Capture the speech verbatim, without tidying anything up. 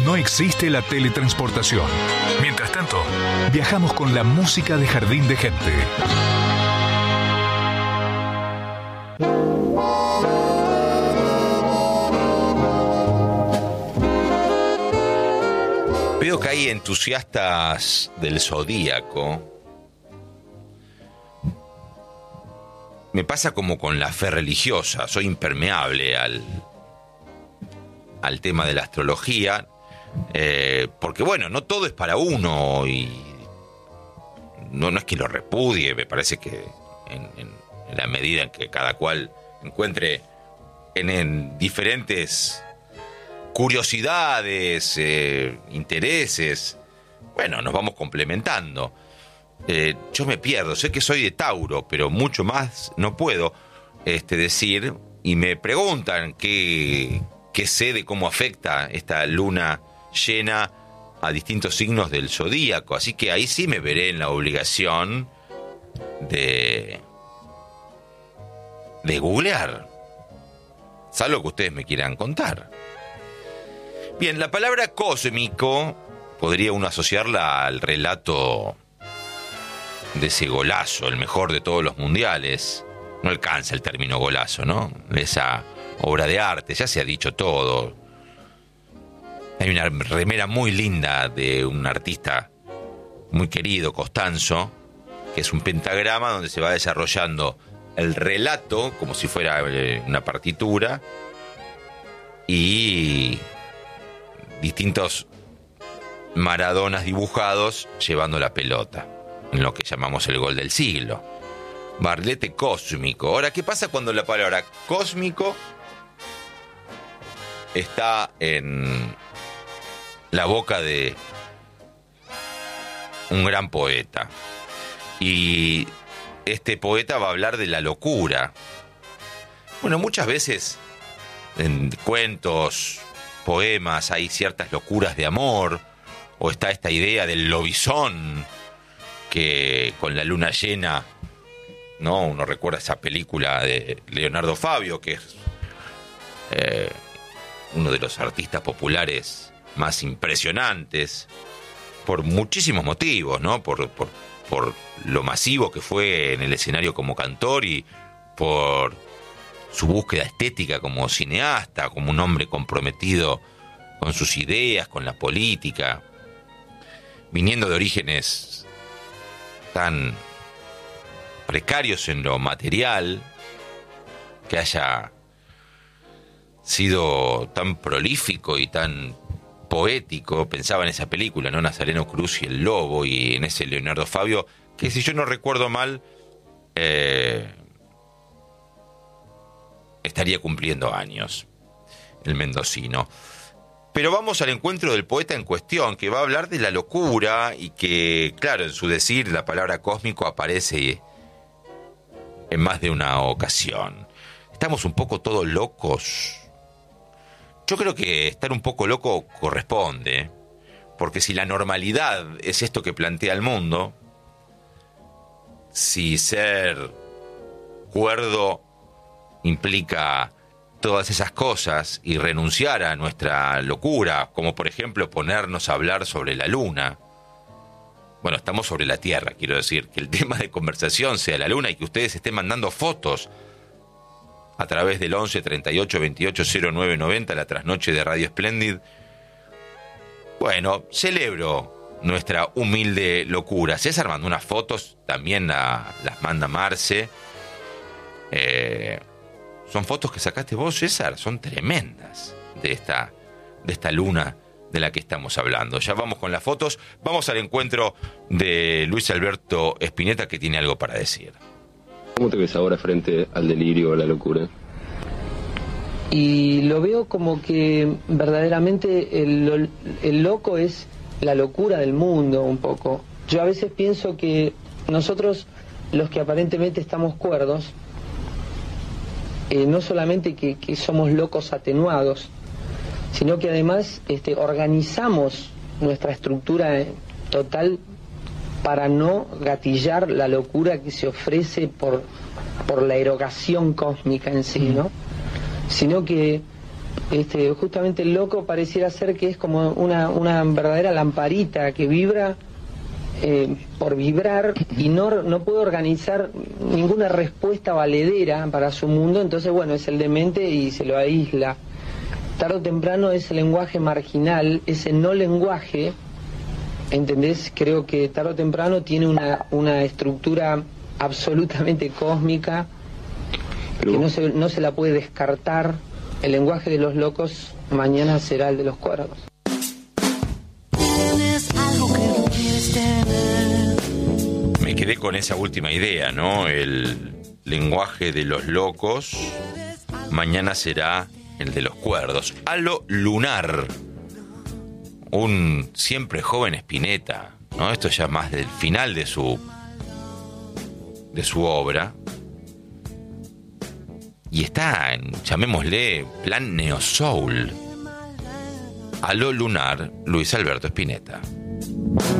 no existe la teletransportación. Mientras tanto, viajamos con la música de Jardín de Gente. Veo que hay entusiastas del zodíaco. Me pasa como con la fe religiosa. Soy impermeable al, al tema de la astrología. Eh, porque bueno, no todo es para uno. Y no, no es que lo repudie. Me parece que en, en, en la medida en que cada cual encuentre en, en diferentes curiosidades, eh, intereses, bueno, nos vamos complementando. Eh, yo me pierdo, sé que soy de Tauro, pero mucho más no puedo este, decir, y me preguntan qué, qué sé de cómo afecta esta luna llena a distintos signos del zodíaco, así que ahí sí me veré en la obligación de de googlear, salvo que ustedes me quieran contar. Bien, la palabra cósmico podría uno asociarla al relato de ese golazo, el mejor de todos los mundiales. No alcanza el término golazo, ¿no? Esa obra de arte, ya se ha dicho todo. Hay una remera muy linda de un artista muy querido, Costanzo, que es un pentagrama donde se va desarrollando el relato como si fuera una partitura y distintos Maradonas dibujados llevando la pelota, en lo que llamamos el gol del siglo. Barlete cósmico. Ahora, ¿qué pasa cuando la palabra cósmico está en la boca de un gran poeta? Y este poeta va a hablar de la locura. Bueno, muchas veces en cuentos, poemas, hay ciertas locuras de amor, o está esta idea del lobizón, que con la luna llena, ¿no? Uno recuerda esa película de Leonardo Fabio, que es eh, uno de los artistas populares más impresionantes, por muchísimos motivos, ¿no? Por, por, por lo masivo que fue en el escenario como cantor y por su búsqueda estética como cineasta, como un hombre comprometido con sus ideas, con la política, viniendo de orígenes tan precarios en lo material, que haya sido tan prolífico y tan poético. Pensaba en esa película, ¿no? Nazareno Cruz y el Lobo, y en ese Leonardo Fabio, que si yo no recuerdo mal, eh, estaría cumpliendo años, el mendocino. Pero vamos al encuentro del poeta en cuestión, que va a hablar de la locura y que, claro, en su decir la palabra cósmico aparece en más de una ocasión. Estamos un poco todos locos. Yo creo que estar un poco loco corresponde, porque si la normalidad es esto que plantea el mundo, si ser cuerdo implica todas esas cosas y renunciar a nuestra locura, como por ejemplo ponernos a hablar sobre la luna, bueno, estamos sobre la Tierra, quiero decir, que el tema de conversación sea la luna y que ustedes estén mandando fotos a través del once treinta y ocho veintiocho cero nueve noventa, la trasnoche de Radio Splendid. Bueno, celebro nuestra humilde locura. César mandó unas fotos, también la, las manda Marce. Eh, son fotos que sacaste vos, César, son tremendas de esta, de esta luna de la que estamos hablando. Ya vamos con las fotos, vamos al encuentro de Luis Alberto Spinetta, que tiene algo para decir. ¿Cómo te ves ahora frente al delirio o a la locura? Y lo veo como que verdaderamente el, el loco es la locura del mundo un poco. Yo a veces pienso que nosotros, los que aparentemente estamos cuerdos, eh, no solamente que, que somos locos atenuados, sino que además este, organizamos nuestra estructura total para no gatillar la locura que se ofrece por, por la erogación cósmica en sí, ¿no? Sino que Este, justamente el loco pareciera ser que es como una, una verdadera lamparita que vibra eh, por vibrar y no, no puede organizar ninguna respuesta valedera para su mundo, entonces bueno, es el demente y se lo aísla. Tarde o temprano ese lenguaje marginal, ese no lenguaje, ¿entendés? Creo que tarde o temprano tiene una, una estructura absolutamente cósmica que no se, no se la puede descartar. El lenguaje de los locos mañana será el de los cuerdos. Me quedé con esa última idea, ¿no? El lenguaje de los locos mañana será el de los cuerdos. Halo Lunar, un siempre joven Spinetta, ¿no? Esto ya más del final de su de su obra. Y está en, llamémosle, plan neo soul. Halo Lunar, Luis Alberto Spinetta.